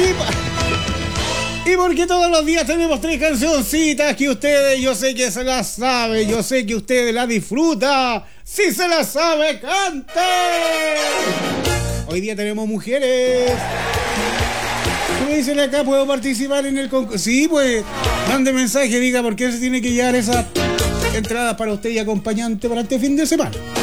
Y porque todos los días tenemos 3 cancioncitas que ustedes, yo sé que se las sabe, yo sé que ustedes las disfrutan. Si se las sabe, cante. Hoy día tenemos mujeres. ¿Qué me dicen acá? ¿Puedo participar en el concurso? Sí, pues, mande mensaje, diga por qué se tiene que llevar esas entradas para usted y acompañante para este fin de semana.